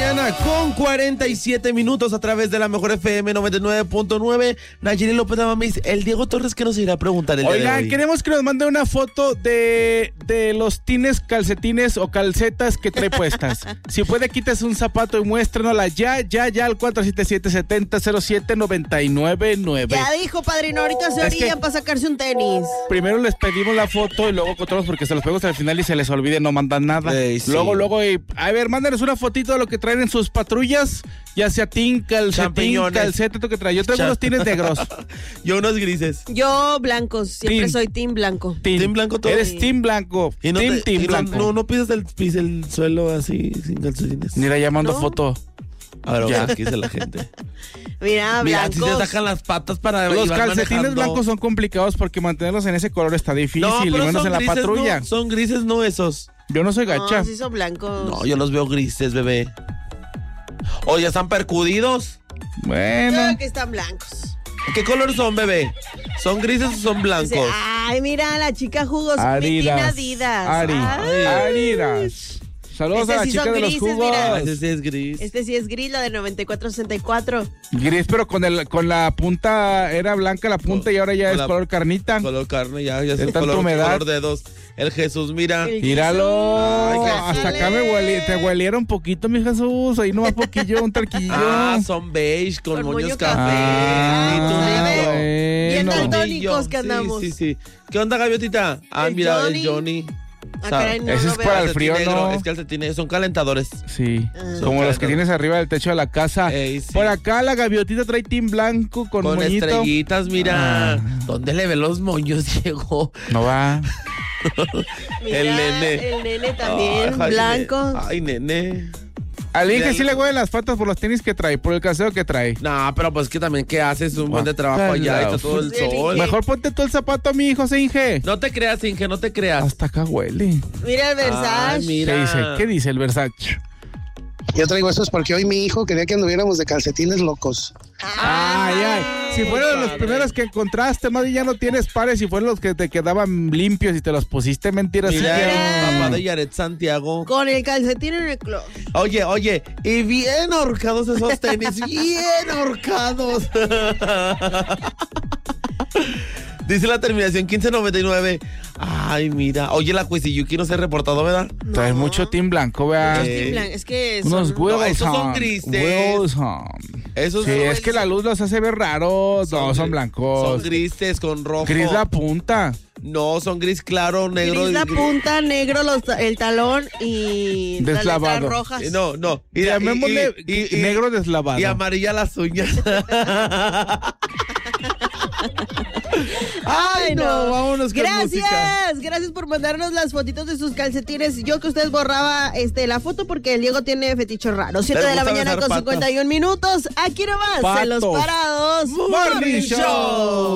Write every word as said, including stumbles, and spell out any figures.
mañana con cuarenta y siete minutos a través de la mejor F M noventa y nueve punto nueve. Nayeli López Amamis, el Diego Torres, ¿qué nos irá a preguntar el día Oigan, de hoy? queremos que nos mande una foto de, de los tines, calcetines o calcetas que trae puestas. Si puede, quítese un zapato y muéstrenosla ya, ya, ya al cuatro siete siete, siete cero cero siete, nueve nueve nueve. Ya dijo, padrino, ahorita se Es orillan que- para sacarse un tenis. Primero les pedimos la foto y luego contamos porque se los pedimos al final y se les olvide, no mandan nada. Ey, sí. Luego, luego, y, a ver, mándenos una fotito de lo que traen en sus patrullas, ya sea tin, calcetín, Champiñones. calceta, tú que traes. Yo traigo Cha- unos tines negros. Yo unos grises. Yo blancos, siempre Team. soy team blanco. Tin. Team blanco todo. Eres team blanco. Y no, team, te- team y no- blanco. no, no pides el, pides el suelo así, sin calcetines. Mira, ya mando ¿No? foto. A ver, Ya. ya. ¿Qué dice la gente? Mira, Mira, si blancos. te sacan las patas para Los iban calcetines manejando. blancos son complicados porque mantenerlos en ese color está difícil, No, y pero menos son en la grises, patrulla. no, son grises, no esos. Yo no soy gacha. No, sí son blancos. No, yo los veo grises, bebé. O ya están percudidos. Bueno. Creo que están blancos. ¿Qué color son, bebé? ¿Son grises o son blancos? Dice, ay, mira, la chica jugos. Adidas. Adidas. Ari. Ay. Adidas. Saludos Este a la sí chica son de los grises, jugos. mira. Ah, ese sí es gris. Este sí es gris, la de noventa y cuatro sesenta y cuatro. Gris, pero con el con la punta, era blanca la punta y ahora ya Con es la- color carnita. Color carne, ya, ya es De un tanta color, humedad. color dedos. El Jesús, mira. El- Míralo. Ay, qué Hasta acá me huele, te hueliera un poquito, mi Jesús. Ahí nomás poquillo, un tarquillo. Ah, son beige con, Con moños moño café. café. Y tu Ah, niño. Bien bueno. daltónicos que Sí, andamos. Sí, sí, ¿Qué onda, gaviotita? Ah, El mira, Johnny. el Johnny. Ah, Sa- caray, no, Ese no es veo. para el calcetín frío, negro, ¿no? Es calcetín, son calentadores. Sí, Ah. como los que Son tienes arriba del techo de la casa. Ey, sí. Por acá la gaviotita trae team blanco con, Con moñito. estrellitas, mira. Ah. ¿Dónde le ven los moños, Diego? No va. Mira, el nene. El nene también, Ay, blanco. ne- Ay, nene. Al Inge Mira, sí le huelen las patas por los tenis que trae, por el calceo que trae. No, pero pues que también, ¿qué haces? Un buen de trabajo allá, está todo el Pues, el sol. Inge. Mejor ponte tú el zapato a mi hijo, Inge. No te creas, Inge, no te creas. Hasta acá huele. Mira el Versace. Ay, mira. ¿Qué dice? ¿Qué dice el Versace? Yo traigo estos porque hoy mi hijo quería que anduviéramos de calcetines locos. Ay, ay. Si fueron los padre. primeros que encontraste, más bien ya no tienes pares. Si fueron los que te quedaban limpios y te los pusiste mentiras. Mira, sí, el papá ya. de Yaret Santiago. Con el calcetín en el closet. Oye, oye, y bien ahorcados esos tenis, bien ahorcados. Dice la terminación quince noventa y nueve. Ay, mira. Oye, la Cuisiyuki no se ha reportado, ¿verdad? Traes No. mucho team blanco, vea. Eh, Team blanco, es que Unos son- huevos. No, esos son grises. Esos Sí, son- es que la luz los hace ver raros. No, son gris- blancos. Son grises con rojo. Gris la punta. No, son gris claro, negro. Gris y la gris- punta, negro los, el talón y las Deslavado. letras rojas. Eh, No, no. Y, Llamémosle y- y- y- negro deslavado. Y amarilla las uñas. Ay, no, vámonos con Gracias, música. gracias por mandarnos las fotitos de sus calcetines. Yo que usted borraba este, la foto porque el Diego tiene fetichos raros. siete Le de la gusta mañana besar con patas. cincuenta y un minutos. Aquí nomás, en Los Patos. Parados Morning Show.